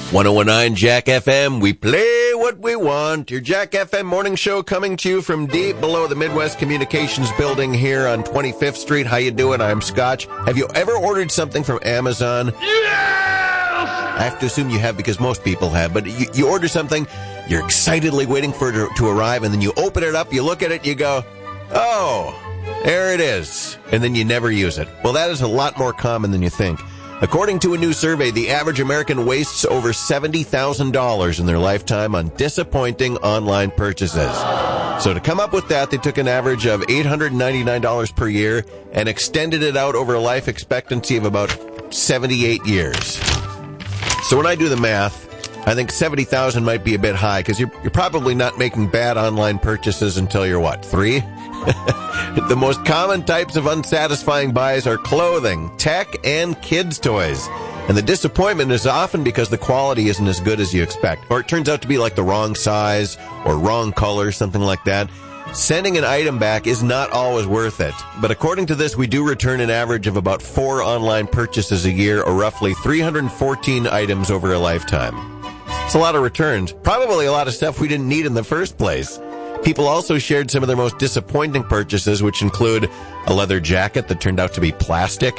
1019 Jack FM, we play what we want. Your Jack FM morning show coming to you from deep below the Midwest Communications building here on 25th Street. How you doing? I'm Scotch. Have you ever ordered something from Amazon? Yes! I have to assume you have because most people have, but you order something, you're excitedly waiting for it to arrive, and then you open it up, you look at it, you go, oh, there it is, and then you never use it. Well, that is a lot more common than you think. According to a new survey, the average American wastes over $70,000 in their lifetime on disappointing online purchases. So to come up with that, they took an average of $899 per year and extended it out over a life expectancy of about 78 years. So when I do the math, I think 70,000 might be a bit high because you're probably not making bad online purchases until you're, what, 3? The most common types of unsatisfying buys are clothing, tech, and kids' toys. And the disappointment is often because the quality isn't as good as you expect. Or it turns out to be like the wrong size or wrong color, something like that. Sending an item back is not always worth it. But according to this, we do return an average of about 4 online purchases a year, or roughly 314 items over a lifetime. It's a lot of returns. Probably a lot of stuff we didn't need in the first place. People also shared some of their most disappointing purchases, which include a leather jacket that turned out to be plastic.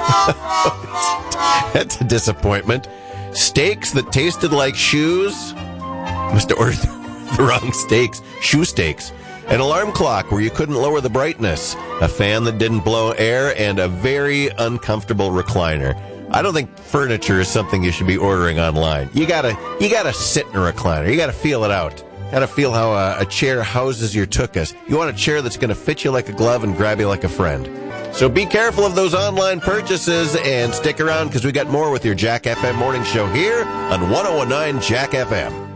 That's a disappointment. Steaks that tasted like shoes. Must have ordered the wrong steaks. Shoe steaks. An alarm clock where you couldn't lower the brightness. A fan that didn't blow air, and a very uncomfortable recliner. I don't think furniture is something you should be ordering online. You gotta sit in a recliner. You gotta feel it out. Gotta feel how a chair houses your tuchus. You want a chair that's gonna fit you like a glove and grab you like a friend. So be careful of those online purchases and stick around because we got more with your Jack FM morning show here on 1019 Jack FM.